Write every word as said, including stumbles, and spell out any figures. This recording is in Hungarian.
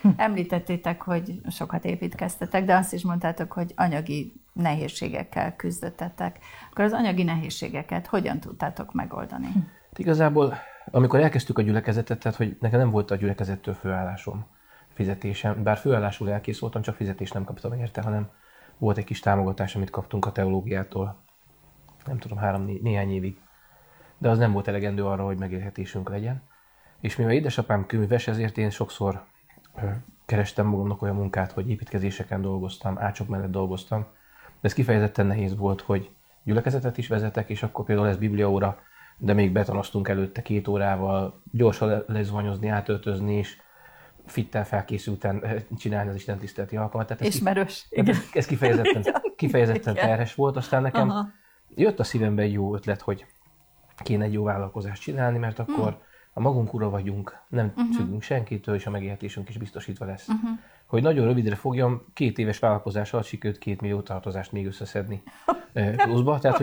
Említettétek, hogy sokat építkeztetek, de azt is mondtátok, hogy anyagi nehézségekkel küzdöttetek. Akkor az anyagi nehézségeket hogyan tudtátok megoldani? Igazából, amikor elkezdtük a gyülekezetet, tehát hogy nekem nem volt a gyülekezettől főállásom, fizetésem, bár főállásul elkész voltam, csak fizetést nem kaptam érte, hanem volt egy kis támogatás, amit kaptunk a teológiától, nem tudom, három, né- néhány évig. De az nem volt elegendő arra, hogy megélhetésünk legyen. És mivel édesapám kőműves, ezért én sokszor ö, kerestem magamnak olyan munkát, hogy építkezéseken dolgoztam, ácsok mellett dolgoztam. De ez kifejezetten nehéz volt, hogy gyülekezetet is vezetek, és akkor például ez bibliaóra, de még betanoztunk előtte két órával, gyorsan lezuhanyozni, átöltözni, és fittel felkészülten csinálni az Isten tiszteleti alkalmat. Tehát ez Ismerős. Ki, ez, ez kifejezetten, kifejezetten terhes volt. Aztán nekem Aha. jött a szívembe egy jó ötlet, hogy kéne egy jó vállalkozást csinálni, mert akkor mm. a magunk ura vagyunk, nem uh-huh. függünk senkitől, és a megélhetésünk is biztosítva lesz. Uh-huh. Hogy nagyon rövidre fogjam, két éves vállalkozás alatt sikerült két millió tartozást még összeszedni pluszba. Tehát,